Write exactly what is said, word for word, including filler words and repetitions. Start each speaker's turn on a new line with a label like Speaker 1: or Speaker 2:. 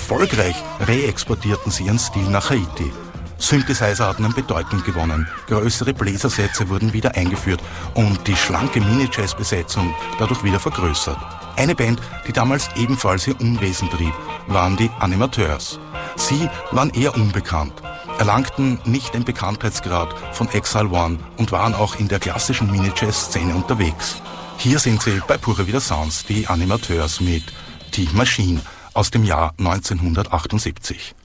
Speaker 1: Erfolgreich reexportierten sie ihren Stil nach Haiti. Synthesizer hatten an Bedeutung gewonnen, größere Bläsersätze wurden wieder eingeführt und die schlanke Mini-Jazz-Besetzung dadurch wieder vergrößert. Eine Band, die damals ebenfalls ihr Unwesen trieb, waren die Animateurs. Sie waren eher unbekannt, erlangten nicht den Bekanntheitsgrad von Exile One und waren auch in der klassischen Mini-Jazz-Szene unterwegs. Hier sind sie bei Pure Vida Sounds, die Animateurs mit Die Machine aus dem Jahr neunzehnhundertachtundsiebzig.